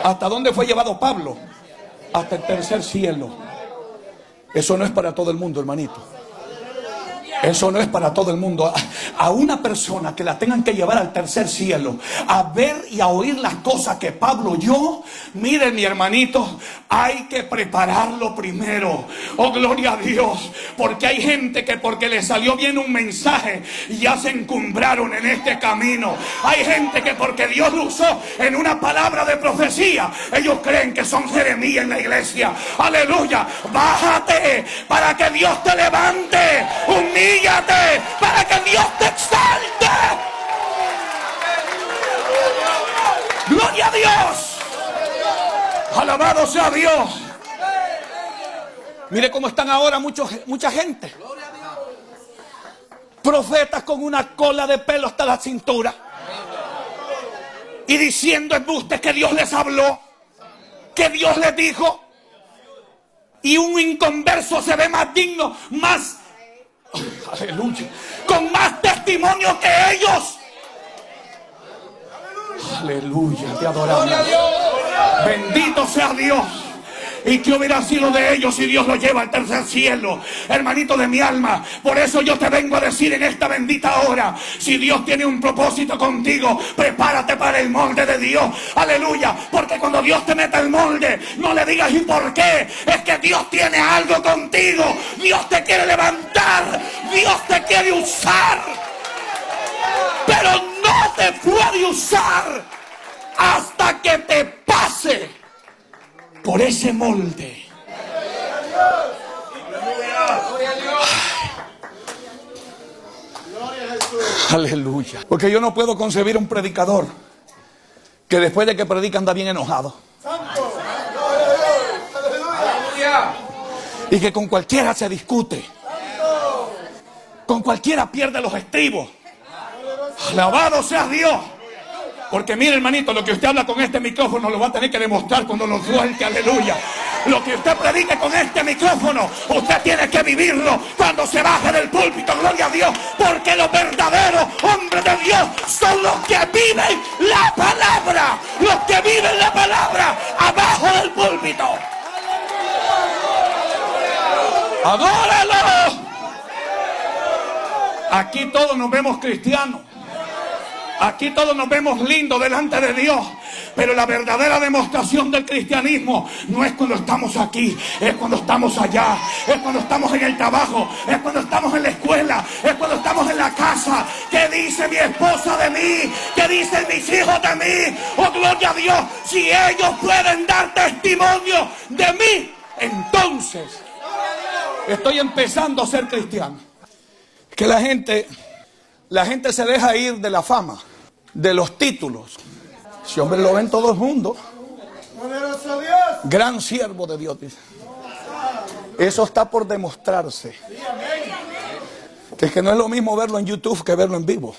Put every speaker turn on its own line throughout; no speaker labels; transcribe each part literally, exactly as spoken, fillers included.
¿Hasta dónde fue llevado Pablo? Hasta el tercer cielo. Eso no es para todo el mundo, hermanito. Eso no es para todo el mundo. A una persona que la tengan que llevar al tercer cielo, a ver y a oír las cosas que Pablo oyó, miren, mi hermanito, hay que prepararlo primero. Oh, gloria a Dios. Porque hay gente que porque le salió bien un mensaje, ya se encumbraron en este camino. Hay gente que porque Dios lo usó en una palabra de profecía, ellos creen que son Jeremías en la iglesia. Aleluya. Bájate para que Dios te levante. Humíllate para que Dios te exalte. Gloria a Dios. Alabado sea Dios. Mire cómo están ahora muchos, mucha gente. Profetas con una cola de pelo hasta la cintura y diciendo embustes que Dios les habló, que Dios les dijo. Y un inconverso se ve más digno, más, aleluya, con más testimonio que ellos. Aleluya, te adoramos. Bendito sea Dios. ¿Y qué hubiera sido de ellos si Dios los lleva al tercer cielo? Hermanito de mi alma, por eso yo te vengo a decir en esta bendita hora, si Dios tiene un propósito contigo, prepárate para el molde de Dios. Aleluya, porque cuando Dios te meta el molde, no le digas ¿y por qué? Es que Dios tiene algo contigo. Dios te quiere levantar, Dios te quiere usar, pero no te puede usar hasta que te pase por ese molde. Aleluya. Porque yo no puedo concebir un predicador que después de que predica anda bien enojado. Y que con cualquiera se discute. Con cualquiera pierde los estribos. Alabado sea Dios. Porque mire, hermanito, lo que usted habla con este micrófono lo va a tener que demostrar cuando lo suelte, aleluya. Lo que usted predique con este micrófono, usted tiene que vivirlo cuando se baje del púlpito, gloria a Dios. Porque los verdaderos hombres de Dios son los que viven la palabra. Los que viven la palabra abajo del púlpito. ¡Adóralo! Aquí todos nos vemos cristianos. Aquí todos nos vemos lindos delante de Dios, pero la verdadera demostración del cristianismo no es cuando estamos aquí, es cuando estamos allá, es cuando estamos en el trabajo, es cuando estamos en la escuela, es cuando estamos en la casa. ¿Qué dice mi esposa de mí? ¿Qué dicen mis hijos de mí? Oh, gloria a Dios, si ellos pueden dar testimonio de mí, entonces estoy empezando a ser cristiano. Que la gente... La gente se deja ir de la fama, de los títulos. Si hombre lo ven todo el mundo. Gran siervo de Dios, dice. Eso está por demostrarse. Que es que no es lo mismo verlo en YouTube que verlo en vivo.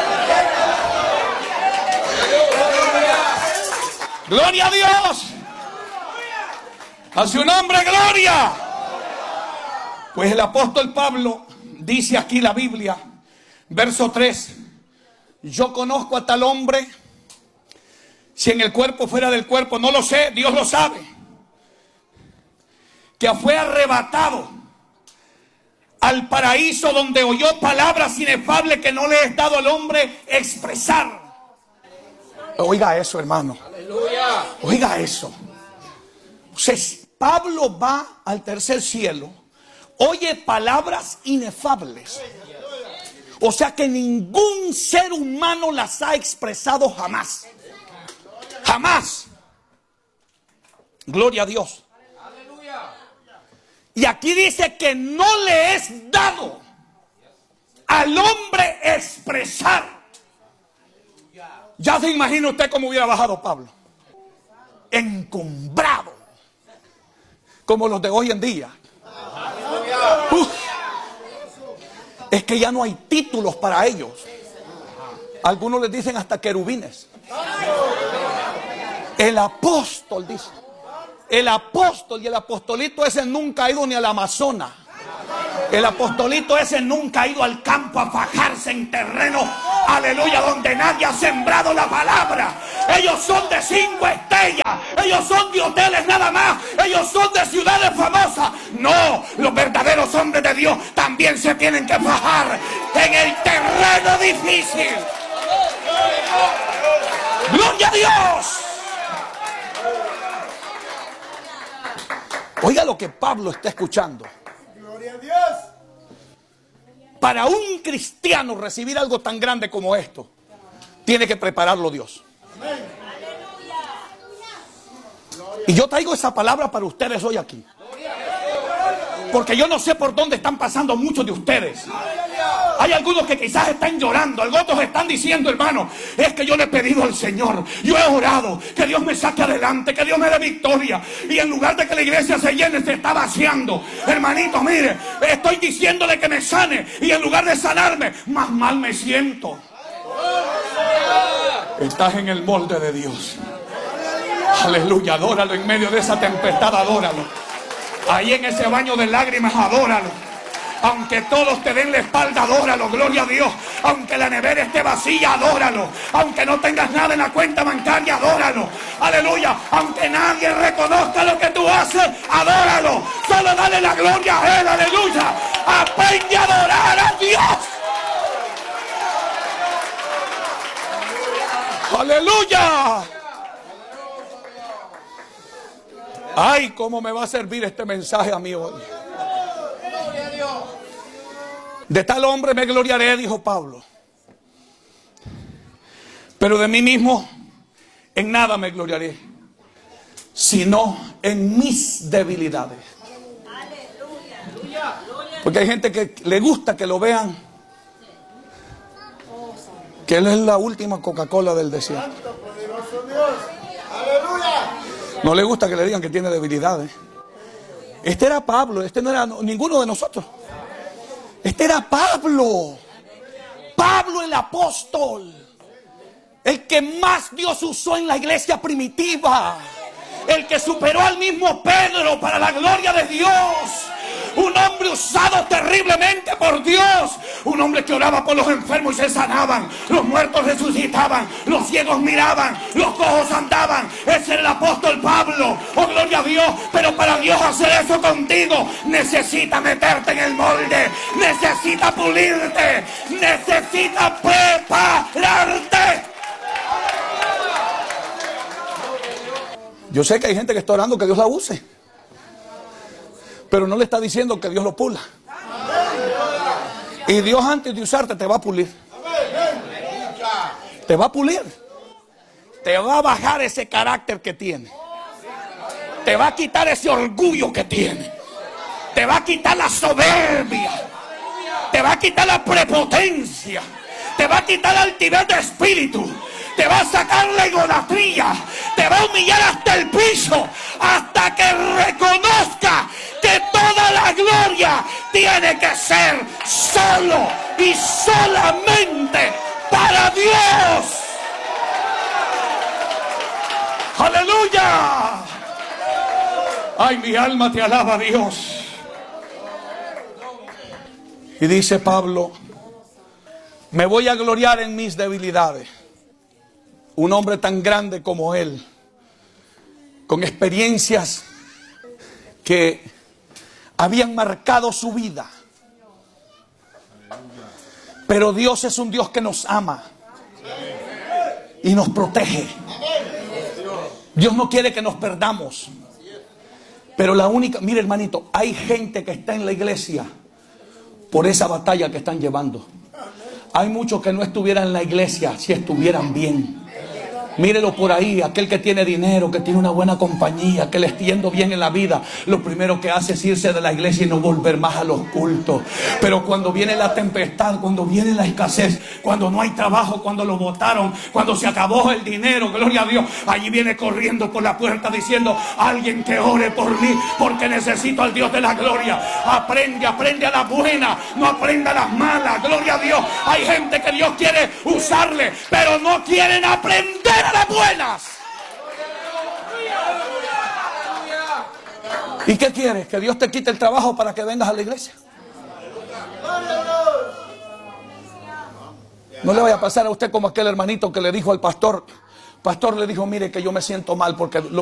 ¡Gloria a Dios! ¡A su nombre, gloria! Pues el apóstol Pablo dice aquí la Biblia, verso tres: yo conozco a tal hombre, si en el cuerpo fuera del cuerpo, no lo sé, Dios lo sabe, que fue arrebatado al paraíso, donde oyó palabras inefables que no le es dado al hombre expresar. Oiga eso, hermano. Oiga eso. O sea, Pablo va al tercer cielo, oye palabras inefables. O sea que ningún ser humano las ha expresado jamás. Jamás. Gloria a Dios. Y aquí dice que no le es dado al hombre expresar. Ya se imagina usted cómo hubiera bajado Pablo. Encumbrado. Como los de hoy en día. Uf. Es que ya no hay títulos para ellos. Algunos les dicen hasta querubines. El apóstol, dice. El apóstol, y el apostolito ese nunca ha ido ni al Amazonas. El apostolito ese nunca ha ido al campo a fajarse en terreno, aleluya, donde nadie ha sembrado la palabra. Ellos son de cinco estrellas. ellos son de hoteles nada más, ellos son de ciudades famosas. No, los verdaderos hombres de Dios también se tienen que fajar en el terreno difícil. ¡Gloria a Dios! Oiga lo que Pablo está escuchando.
¡Gloria a Dios!
Para un cristiano recibir algo tan grande como esto, tiene que prepararlo Dios. Y yo traigo esa palabra para ustedes hoy aquí. Porque yo no sé por dónde están pasando muchos de ustedes. Hay algunos que quizás están llorando, algunos están diciendo, hermano, es que yo le he pedido al Señor, yo he orado, que Dios me saque adelante, que Dios me dé victoria, y en lugar de que la iglesia se llene, se está vaciando. Hermanito, mire, estoy diciéndole que me sane, y en lugar de sanarme, más mal me siento. Estás en el molde de Dios. Aleluya, adóralo en medio de esa tempestad, adóralo. Ahí en ese baño de lágrimas, adóralo. Aunque todos te den la espalda, adóralo, gloria a Dios. Aunque la nevera esté vacía, adóralo. Aunque no tengas nada en la cuenta bancaria, adóralo. Aleluya. Aunque nadie reconozca lo que tú haces, adóralo. Solo dale la gloria a Él, aleluya. Aprende a adorar a Dios. Aleluya. Ay, cómo me va a servir este mensaje a mí hoy. De tal hombre me gloriaré, dijo Pablo. Pero de mí mismo en nada me gloriaré, sino en mis debilidades. Porque hay gente que le gusta que lo vean, que él es la última Coca-Cola del desierto. No le gusta que le digan que tiene debilidades. Este era Pablo, este no era ninguno de nosotros. Este era Pablo. Pablo el apóstol. El que más Dios usó en la iglesia primitiva. El que superó al mismo Pedro para la gloria de Dios. Un hombre usado terriblemente por Dios. Un hombre que oraba por los enfermos y se sanaban. Los muertos resucitaban. Los ciegos miraban. Los cojos andaban. Ese era el apóstol Pablo. Oh, gloria a Dios. Pero para Dios hacer eso contigo, necesita meterte en el molde. Necesita pulirte. Necesita prepararte. Yo sé que hay gente que está orando que Dios la use, pero no le está diciendo que Dios lo pula. Y Dios, antes de usarte, te va a pulir. Te va a pulir. Te va a bajar ese carácter que tiene. Te va a quitar ese orgullo que tiene. Te va a quitar la soberbia. Te va a quitar la prepotencia. Te va a quitar la altivez de espíritu. Te va a sacar la idolatría. Te va a humillar hasta el piso, hasta que reconozca que toda la gloria tiene que ser solo y solamente para Dios. ¡Aleluya! Ay, mi alma te alaba, Dios. Y dice Pablo, me voy a gloriar en mis debilidades. Un hombre tan grande como él, con experiencias que habían marcado su vida. Pero Dios es un Dios que nos ama y nos protege. Dios no quiere que nos perdamos. Pero la única, mire hermanito, hay gente que está en la iglesia por esa batalla que están llevando. Hay muchos que no estuvieran en la iglesia si estuvieran bien. Mírelo por ahí, aquel que tiene dinero, que tiene una buena compañía, que le está yendo bien en la vida, lo primero que hace es irse de la iglesia y no volver más a los cultos. Pero cuando viene la tempestad, cuando viene la escasez, cuando no hay trabajo, cuando lo botaron, cuando se acabó el dinero, gloria a Dios, allí viene corriendo por la puerta diciendo, alguien que ore por mí, porque necesito al Dios de la gloria. Aprende, aprende a las buenas, no aprenda a las malas, gloria a Dios. Hay gente que Dios quiere usarle, pero no quieren aprender a las buenas. ¿Y qué quieres? ¿Que Dios te quite el trabajo para que vengas a la iglesia? No le vaya a pasar a usted como aquel hermanito que le dijo al pastor. Pastor, le dijo, mire que yo me siento mal porque lo